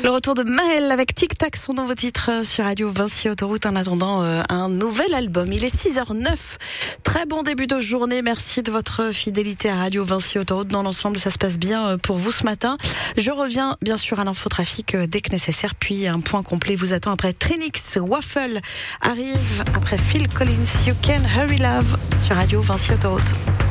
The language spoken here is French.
Le retour de Maël avec Tic Tac, son nouveau titre sur Radio Vinci Autoroute en attendant un nouvel album. Il est 6h09. Très bon début de journée. Merci de votre fidélité à Radio Vinci Autoroute. Dans l'ensemble, ça se passe bien pour vous ce matin. Je reviens bien sûr à l'infotrafic dès que nécessaire. Puis un point complet vous attend après Trinix. Waffle arrive après Phil Collins. You Can Hurry Love sur Radio Vinci Autoroute.